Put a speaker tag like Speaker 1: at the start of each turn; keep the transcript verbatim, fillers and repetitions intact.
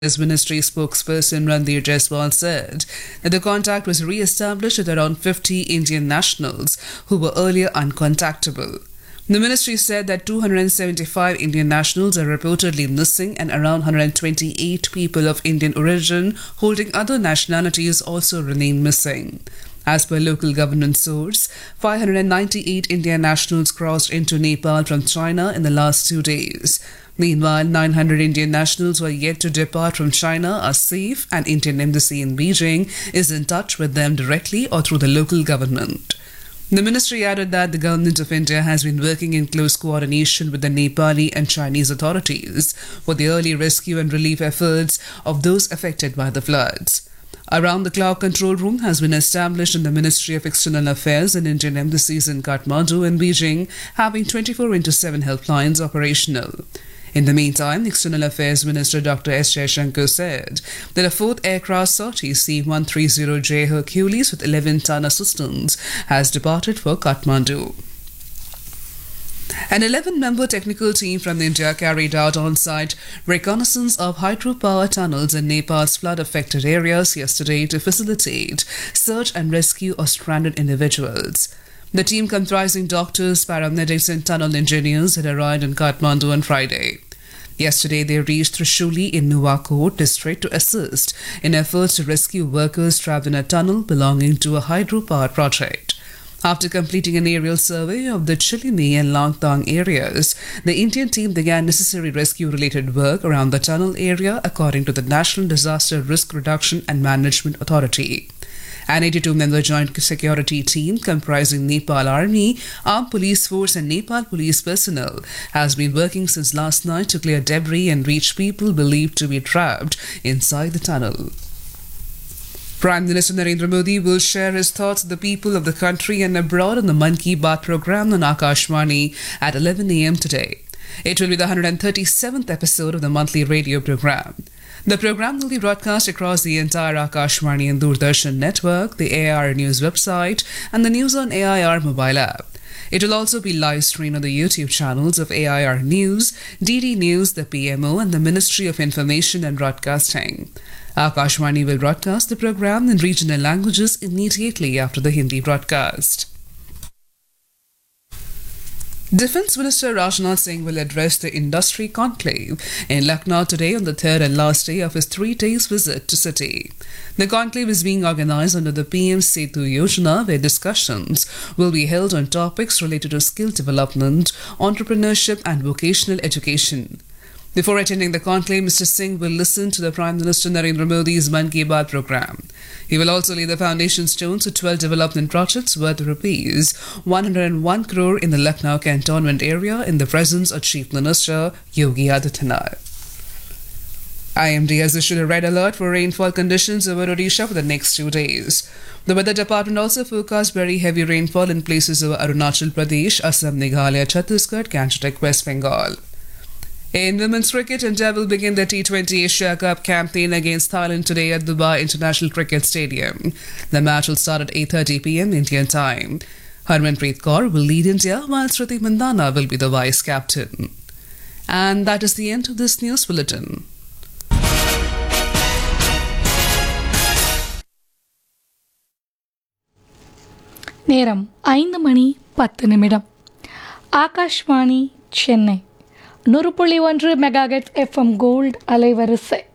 Speaker 1: As Ministry spokesperson Randir Jaiswal said that the contact was re-established with around fifty Indian nationals who were earlier uncontactable. The ministry said that two hundred seventy-five Indian nationals are reportedly missing and around one hundred twenty-eight people of Indian origin holding other nationalities also remain missing. As per local government source, five hundred ninety-eight Indian nationals crossed into Nepal from China in the last two days. Meanwhile, nine hundred Indian nationals who are yet to depart from China are safe, and Indian Embassy in Beijing is in touch with them directly or through the local government. The ministry added that the Government of India has been working in close coordination with the Nepali and Chinese authorities for the early rescue and relief efforts of those affected by the floods. A round-the-clock control room has been established in the Ministry of External Affairs and Indian embassies in Kathmandu and Beijing, having twenty-four into seven helplines operational. In the meantime, External Affairs Minister Doctor S. Jaishankar said that a fourth aircraft sortie C one thirty J Hercules with eleven-ton assistance has departed for Kathmandu. An eleven-member technical team from India carried out on-site reconnaissance of hydropower tunnels in Nepal's flood-affected areas yesterday to facilitate search and rescue of stranded individuals. The team, comprising doctors, paramedics and tunnel engineers, had arrived in Kathmandu on Friday. Yesterday, they reached Trishuli in Nuwakot district to assist in efforts to rescue workers trapped in a tunnel belonging to a hydropower project. After completing an aerial survey of the Chilini and Langtang areas, the Indian team began necessary rescue-related work around the tunnel area, according to the National Disaster Risk Reduction and Management Authority. An eighty-two-member joint security team comprising Nepal Army, Armed Police Force and Nepal Police personnel has been working since last night to clear debris and reach people believed to be trapped inside the tunnel. Prime Minister Narendra Modi will share his thoughts with the people of the country and abroad on the Mann Ki Baat program on Akashvani at eleven a m today. It will be the one hundred thirty-seventh episode of the monthly radio program. The program will be broadcast across the entire Akashvani and Doordarshan network, the A I R News website, and the News on A I R mobile app. It will also be live streamed on the YouTube channels of A I R News, D D News, the P M O, and the Ministry of Information and Broadcasting. Akashvani will broadcast the program in regional languages immediately after the Hindi broadcast. Defence Minister Rajnath Singh will address the industry conclave in Lucknow today on the third and last day of his three days visit to city. The conclave is being organised under the P M Setu Yojana, where discussions will be held on topics related to skill development, entrepreneurship and vocational education. Before attending the conclave, Mister Singh will listen to the Prime Minister Narendra Modi's Mann Ki Baat program. He will also lay the foundation stones to twelve development projects worth rupees one hundred one crore in the Lucknow cantonment area in the presence of Chief Minister Yogi Adityanath. I M D has issued a red alert for rainfall conditions over Odisha for the next two days. The weather department also forecast very heavy rainfall in places over Arunachal Pradesh, Assam, Meghalaya, Chhattisgarh, Gangtok, West Bengal. In women's cricket, India will begin the T twenty Asia Cup campaign against Thailand today at Dubai International Cricket Stadium. The match will start at eight thirty p m Indian time. Harmanpreet Kaur will lead India, while Smriti Mandhana will be the vice captain. And that is the end of this news bulletin.
Speaker 2: நேரம் ஐந்து மணி பத்து நிமிடம். ஆகாஷ்வாணி சென்னை நூறு புள்ளி ஒன்று megahertz FM gold அலைவரிசை